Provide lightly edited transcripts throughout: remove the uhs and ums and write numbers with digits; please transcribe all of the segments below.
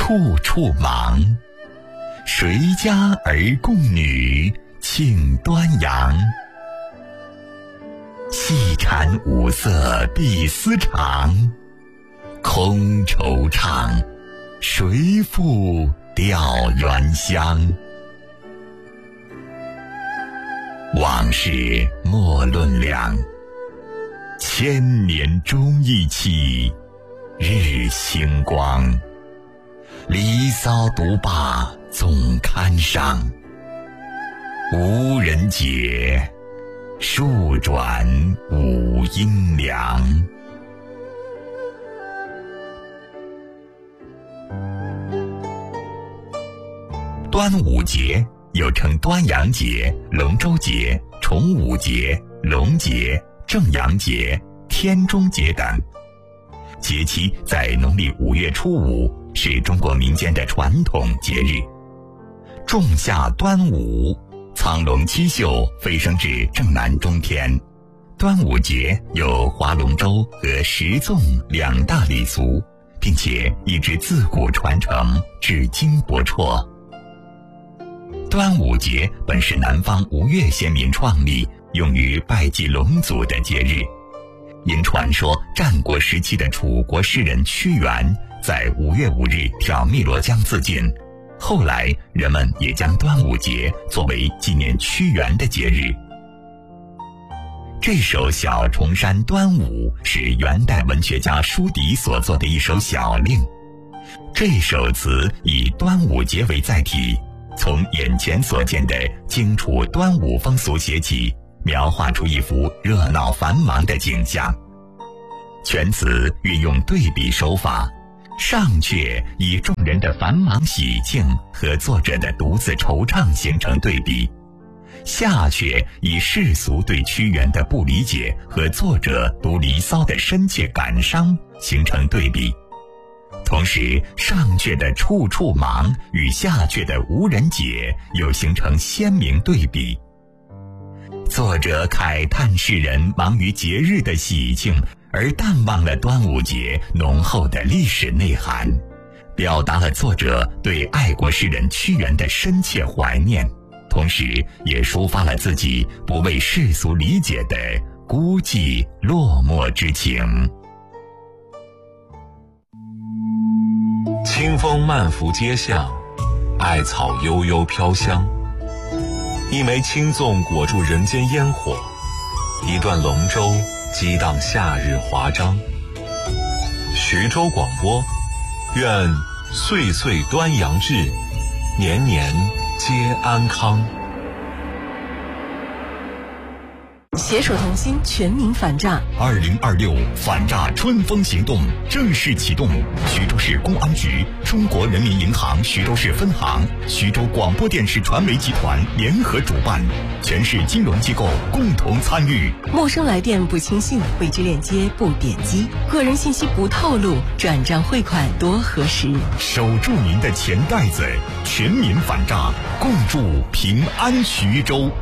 处处忙。谁家儿共女庆端阳？细缠五色碧丝长，空惆怅，谁复吊原香？往事莫论量，千年终一起，日星光。离骚独罢总堪伤，无人解，数转五阴凉。端午节又称端阳节、龙舟节、重五节、龙节、正阳节、天中节等。节期在农历5月初5，是中国民间的传统节日。仲夏端午，苍龙七宿飞升至正南中天。端午节有划龙舟和食粽2大礼俗，并且一直自古传承，至今不辍。端午节本是南方吴越先民创立，用于拜祭龙族的节日。因传说战国时期的楚国诗人屈原在5月5日挑汨罗江自尽，后来人们也将端午节作为纪念屈原的节日。这首《小重山端午》是元代文学家舒笛所作的一首小令。这首词以端午节为载体，从眼前所见的荆楚端午风俗写起，描画出一幅热闹繁忙的景象。全词运用对比手法，上阙以众人的繁忙喜庆和作者的独自惆怅形成对比，下阙以世俗对屈原的不理解和作者读离骚的深切感伤形成对比。同时，上阙的处处忙与下阙的无人解又形成鲜明对比。作者慨叹世人忙于节日的喜庆，而淡忘了端午节浓厚的历史内涵，表达了作者对爱国诗人屈原的深切怀念，同时也抒发了自己不为世俗理解的孤寂落寞之情。 清风漫拂街巷，艾草悠悠飘香。一枚青粽裹住人间烟火，一段龙舟激荡夏日华章。徐州广播，愿岁岁端阳至，年年皆安康。 携手同心，全民反诈。 2026反诈春风行动正式启动，徐州市公安局、中国人民银行徐州市分行、徐州广播电视传媒集团联合主办，全市金融机构共同参与。 陌生来电不轻信，未知链接不点击，个人信息不透露，转账汇款多核实。 守住您的钱袋子，全民反诈，共筑平安徐州。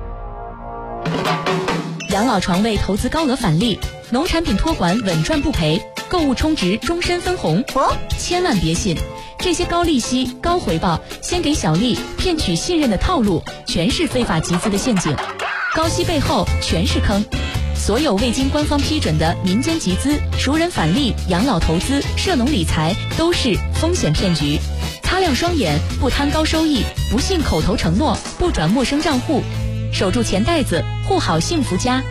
养老床位投资高额返利，农产品托管稳赚不赔，购物充值终身分红。千万别信，这些高利息、高回报、先给小利骗取信任的套路，全是非法集资的陷阱。高息背后全是坑。所有未经官方批准的民间集资、熟人返利、养老投资、涉农理财都是风险骗局。擦亮双眼，不贪高收益，不信口头承诺，不转陌生账户。守住钱袋子，护好幸福家。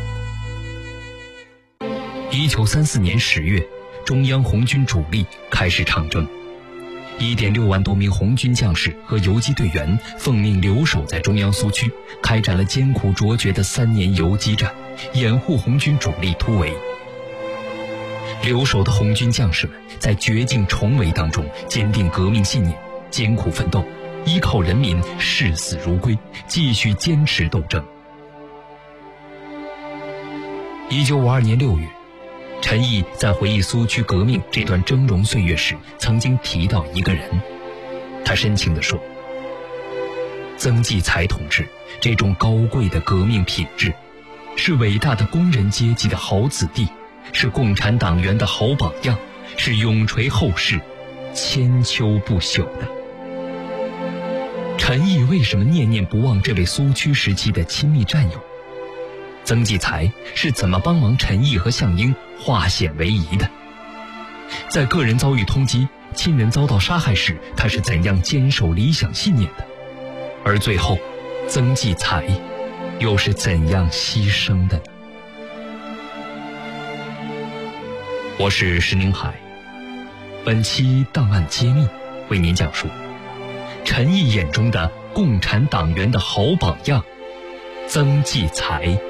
1934年10月，中央红军主力开始长征，1.6万多名红军将士和游击队员奉命留守在中央苏区，开展了艰苦卓绝的3年游击战，掩护红军主力突围。留守的红军将士们在绝境重围当中坚定革命信念，艰苦奋斗，依靠人民视死如归，继续坚持斗争。1952年6月，陈毅在回忆苏区革命这段峥嵘岁月时，曾经提到一个人。他深情地说，曾纪才同志这种高贵的革命品质，是伟大的工人阶级的好子弟，是共产党员的好榜样，是永垂后世千秋不朽的。陈毅为什么念念不忘这位苏区时期的亲密战友？曾纪才是怎么帮忙陈毅和项英化险为夷的？在个人遭遇通缉、亲人遭到杀害时，他是怎样坚守理想信念的？而最后，曾纪才又是怎样牺牲的呢？我是石宁海，本期档案揭秘为您讲述陈毅眼中的共产党员的好榜样曾纪才。